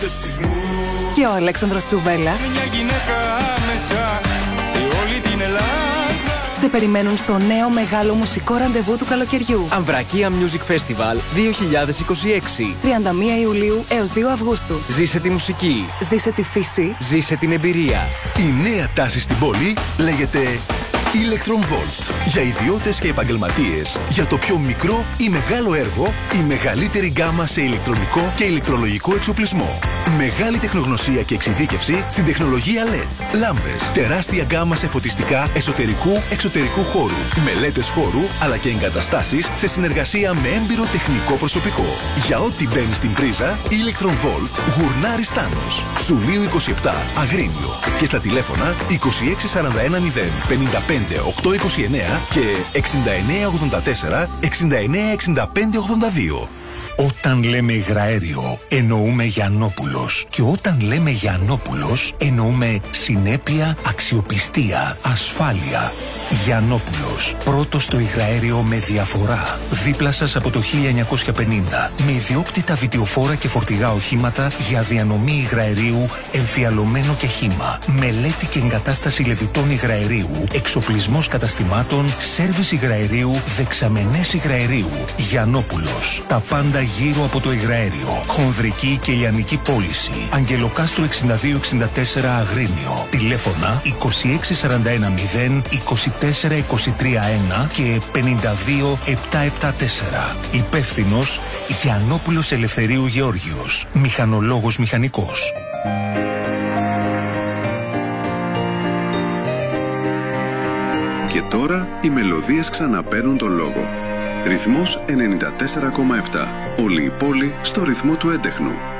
του σεισμού. Και ο Αλέξανδρος Τσουβέλλας Μια γυναίκα άμεσα σε όλη την Ελλάδα. σε περιμένουν στο νέο μεγάλο μουσικό ραντεβού του καλοκαιριού. Αμβρακία Music Festival 2026. 31 Ιουλίου έως 2 Αυγούστου. Ζήσε τη μουσική. Ζήσε τη φύση. Ζήσε την εμπειρία. Η νέα τάση στην πόλη λέγεται Electron Volt. Για ιδιώτες και επαγγελματίες. Για το πιο μικρό ή μεγάλο έργο, η μεγαλύτερη γκάμα σε ηλεκτρονικό και ηλεκτρολογικό εξοπλισμό. Μεγάλη τεχνογνωσία και εξειδίκευση στην τεχνολογία LED. Λάμπες, τεράστια γκάμα σε φωτιστικά εσωτερικού χώρου. Μελέτες χώρου αλλά και εγκαταστάσεις σε συνεργασία με έμπειρο τεχνικό προσωπικό. Για ό,τι μπαίνει στην πρίζα, Electron Volt Γουρνάρης Τάνος. Σουλίου 27, Αγρίνιο. Και στα τηλέφωνα 26410 55 829 και 6984 696582. Όταν λέμε υγραέριο, εννοούμε Γιαννόπουλος. Και όταν λέμε Γιαννόπουλος, εννοούμε συνέπεια, αξιοπιστία, ασφάλεια. Γιαννόπουλος. Πρώτος στο υγραέριο με διαφορά. Δίπλα σας από το 1950. Με ιδιόκτητα βιτιοφόρα και φορτηγά οχήματα για διανομή υγραερίου, εμφιαλωμένο και χύμα. Μελέτη και εγκατάσταση λεβιτών υγραερίου. Εξοπλισμός καταστημάτων, σέρβις υγραερίου, δεξαμενές υγραερίου. Γιαννόπουλος. Τα πάντα γύρω από το υγραέριο. Χονδρική και λιανική πώληση. Αγγελοκάστρο 6264 Αγρίνιο. Τηλέφωνα 26410 24231 και 52774. Υπεύθυνος Γιαννόπουλος Ελευθερίου Γεώργιος. Μηχανολόγος μηχανικός. Και τώρα οι μελωδίες ξαναπαίρνουν τον λόγο. Ρυθμός 94,7. Όλη η πόλη στο ρυθμό του έντεχνου.